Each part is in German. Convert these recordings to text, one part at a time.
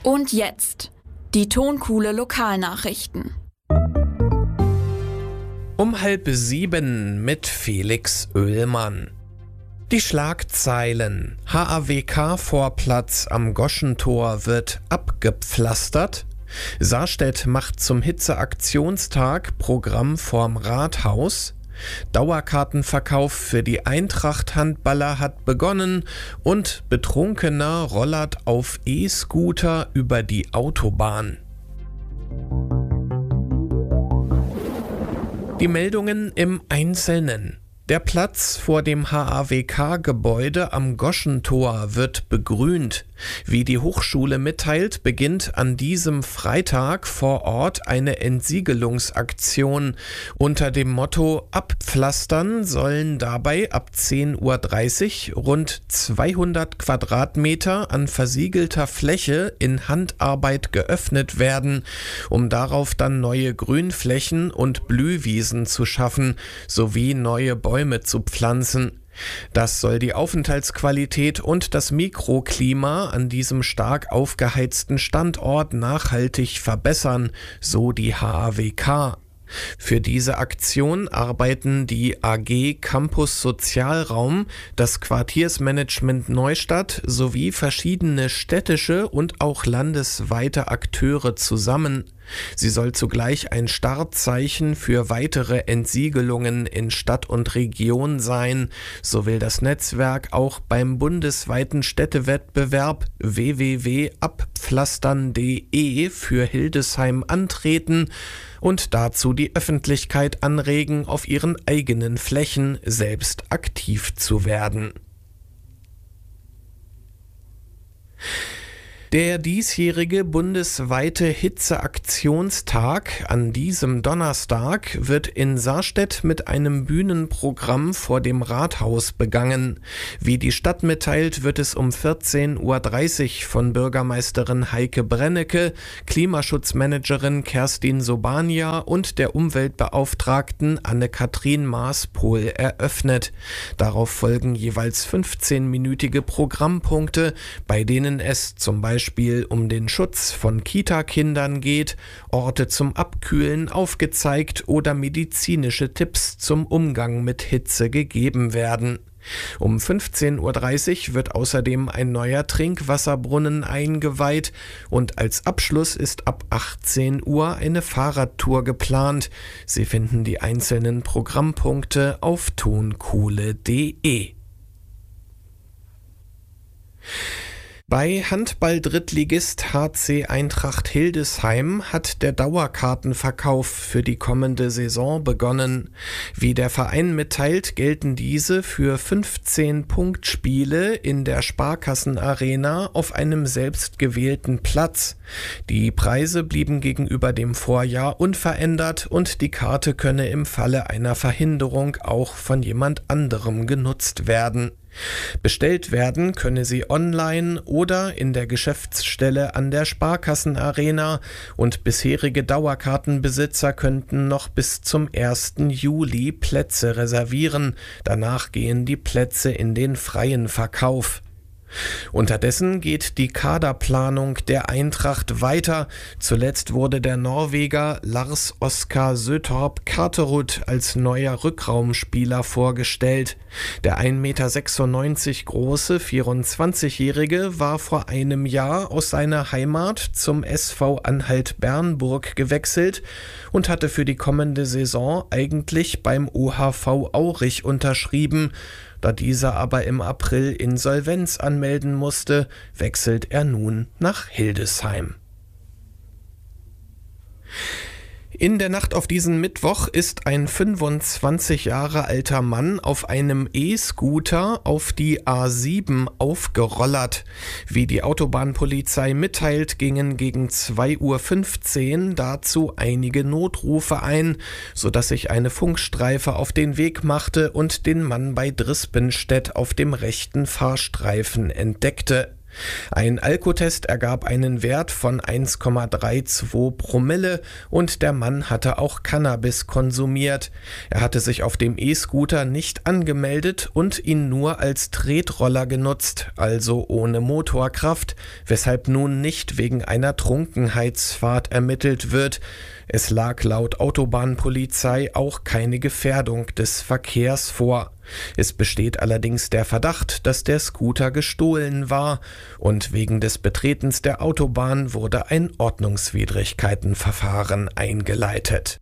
Und jetzt die Tonkuhle Lokalnachrichten. Um 6:30 mit Felix Oehlmann. Die Schlagzeilen: HAWK-Vorplatz am Goschentor wird abgepflastert. Sarstedt macht zum Hitzeaktionstag Programm vorm Rathaus. Dauerkartenverkauf für die Eintracht-Handballer hat begonnen und Betrunkener rollert auf E-Scooter über die Autobahn. Die Meldungen im Einzelnen. Der Platz vor dem HAWK-Gebäude am Goschentor wird begrünt. Wie die Hochschule mitteilt, beginnt an diesem Freitag vor Ort eine Entsiegelungsaktion. Unter dem Motto Abpflastern sollen dabei ab 10:30 Uhr rund 200 Quadratmeter an versiegelter Fläche in Handarbeit geöffnet werden, um darauf dann neue Grünflächen und Blühwiesen zu schaffen, sowie neue Bäume zu pflanzen. Das soll die Aufenthaltsqualität und das Mikroklima an diesem stark aufgeheizten Standort nachhaltig verbessern, so die HAWK. Für diese Aktion arbeiten die AG Campus Sozialraum, das Quartiersmanagement Neustadt sowie verschiedene städtische und auch landesweite Akteure zusammen. Sie soll zugleich ein Startzeichen für weitere Entsiegelungen in Stadt und Region sein. So will das Netzwerk auch beim bundesweiten Städtewettbewerb www.abpflastern.de für Hildesheim antreten und dazu die Öffentlichkeit anregen, auf ihren eigenen Flächen selbst aktiv zu werden. Der diesjährige bundesweite Hitzeaktionstag an diesem Donnerstag wird in Sarstedt mit einem Bühnenprogramm vor dem Rathaus begangen. Wie die Stadt mitteilt, wird es um 14:30 Uhr von Bürgermeisterin Heike Brennecke, Klimaschutzmanagerin Kerstin Sobania und der Umweltbeauftragten Anne-Kathrin Maaspohl eröffnet. Darauf folgen jeweils 15-minütige Programmpunkte, bei denen es zum Beispiel um den Schutz von Kita-Kindern geht, Orte zum Abkühlen aufgezeigt oder medizinische Tipps zum Umgang mit Hitze gegeben werden. Um 15:30 Uhr wird außerdem ein neuer Trinkwasserbrunnen eingeweiht und als Abschluss ist ab 18 Uhr eine Fahrradtour geplant. Sie finden die einzelnen Programmpunkte auf tonkuhle.de. Bei Handball-Drittligist HC Eintracht Hildesheim hat der Dauerkartenverkauf für die kommende Saison begonnen. Wie der Verein mitteilt, gelten diese für 15 Punktspiele in der Sparkassenarena auf einem selbstgewählten Platz. Die Preise blieben gegenüber dem Vorjahr unverändert und die Karte könne im Falle einer Verhinderung auch von jemand anderem genutzt werden. Bestellt werden könne sie online oder in der Geschäftsstelle an der Sparkassenarena und bisherige Dauerkartenbesitzer könnten noch bis zum 1. Juli Plätze reservieren. Danach gehen die Plätze in den freien Verkauf. Unterdessen geht die Kaderplanung der Eintracht weiter. Zuletzt wurde der Norweger Lars Oskar Søtorp Karterud als neuer Rückraumspieler vorgestellt. Der 1,96 Meter große 24-Jährige war vor einem Jahr aus seiner Heimat zum SV Anhalt-Bernburg gewechselt und hatte für die kommende Saison eigentlich beim OHV Aurich unterschrieben. Da dieser aber im April Insolvenz anmelden musste, wechselt er nun nach Hildesheim. In der Nacht auf diesen Mittwoch ist ein 25 Jahre alter Mann auf einem E-Scooter auf die A7 aufgerollert. Wie die Autobahnpolizei mitteilt, gingen gegen 2:15 Uhr dazu einige Notrufe ein, sodass sich eine Funkstreife auf den Weg machte und den Mann bei Drispenstedt auf dem rechten Fahrstreifen entdeckte. Ein Alkotest ergab einen Wert von 1,32 Promille und der Mann hatte auch Cannabis konsumiert. Er hatte sich auf dem E-Scooter nicht angemeldet und ihn nur als Tretroller genutzt, also ohne Motorkraft, weshalb nun nicht wegen einer Trunkenheitsfahrt ermittelt wird. Es lag laut Autobahnpolizei auch keine Gefährdung des Verkehrs vor. Es besteht allerdings der Verdacht, dass der Scooter gestohlen war und wegen des Betretens der Autobahn wurde ein Ordnungswidrigkeitenverfahren eingeleitet.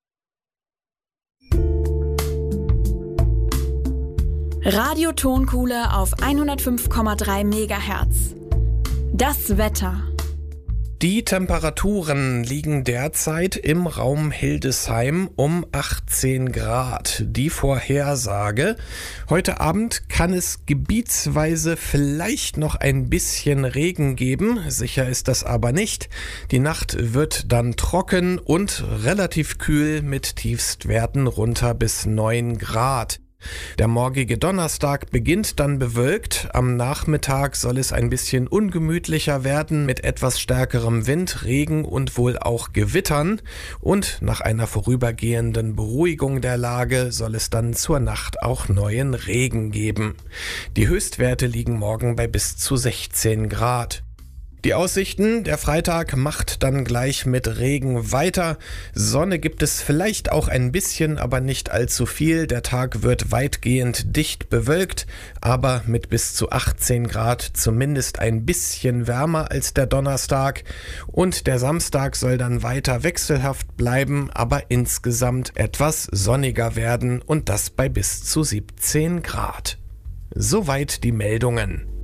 Radio Tonkuhle auf 105,3 MHz. Das Wetter. Die Temperaturen liegen derzeit im Raum Hildesheim um 18 Grad. Die Vorhersage: Heute Abend kann es gebietsweise vielleicht noch ein bisschen Regen geben. Sicher ist das aber nicht. Die Nacht wird dann trocken und relativ kühl mit Tiefstwerten runter bis 9 Grad. Der morgige Donnerstag beginnt dann bewölkt. Am Nachmittag soll es ein bisschen ungemütlicher werden mit etwas stärkerem Wind, Regen und wohl auch Gewittern. Und nach einer vorübergehenden Beruhigung der Lage soll es dann zur Nacht auch neuen Regen geben. Die Höchstwerte liegen morgen bei bis zu 16 Grad. Die Aussichten: Der Freitag macht dann gleich mit Regen weiter. Sonne gibt es vielleicht auch ein bisschen, aber nicht allzu viel. Der Tag wird weitgehend dicht bewölkt, aber mit bis zu 18 Grad zumindest ein bisschen wärmer als der Donnerstag. Und der Samstag soll dann weiter wechselhaft bleiben, aber insgesamt etwas sonniger werden und das bei bis zu 17 Grad. Soweit die Meldungen.